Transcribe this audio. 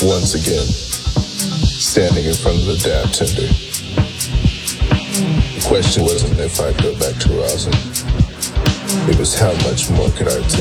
Once again, standing in front of the dab tender. The question wasn't if I'd go back to rosin. It was how much more could I take?